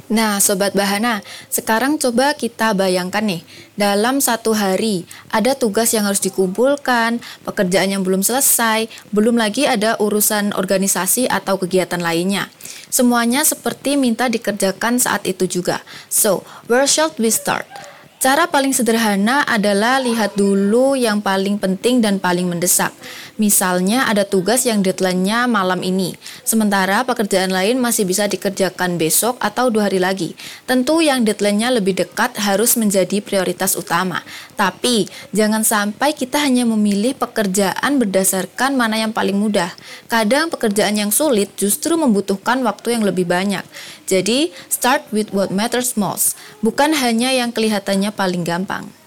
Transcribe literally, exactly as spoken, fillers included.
Nah, Sobat Bahana, sekarang coba kita bayangkan nih, dalam satu hari ada tugas yang harus dikumpulkan, pekerjaan yang belum selesai, belum lagi ada urusan organisasi atau kegiatan lainnya. Semuanya seperti minta dikerjakan saat itu juga. So, where shall we start? Cara paling sederhana adalah lihat dulu yang paling penting dan paling mendesak. Misalnya ada tugas yang deadline-nya malam ini, sementara pekerjaan lain masih bisa dikerjakan besok atau dua hari lagi. Tentu yang deadline-nya lebih dekat harus menjadi prioritas utama. Tapi jangan sampai kita hanya memilih pekerjaan berdasarkan mana yang paling mudah. Kadang pekerjaan yang sulit justru membutuhkan waktu yang lebih banyak. Jadi, start with what matters most, bukan hanya yang kelihatannya paling gampang.